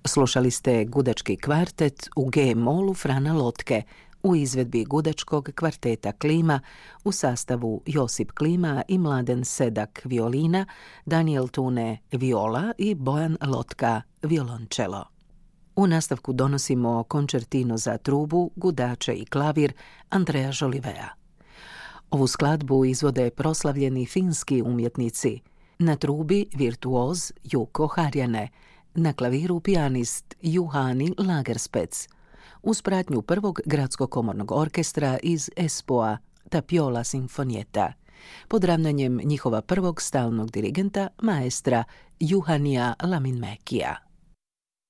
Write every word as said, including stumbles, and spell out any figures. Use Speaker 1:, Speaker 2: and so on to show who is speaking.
Speaker 1: Slušali ste gudački kvartet u G-molu Frana Lotke u izvedbi gudačkog kvarteta Klima u sastavu Josip Klima i Mladen Sedak violina, Daniel Tune viola i Bojan Lotka violončelo. U nastavku donosimo koncertino za trubu, gudače i klavir Andrea Jolivea. Ovu skladbu izvode proslavljeni finski umjetnici. Na trubi virtuoz Juko Harjane, na klaviru pijanist Juhani Lagerspec, uz pratnju prvog gradskog komornog orkestra iz Espoo-a Tapiola Sinfonietta, pod ravnanjem njihova prvog stalnog dirigenta, maestra Juhanija Laminmäkiä.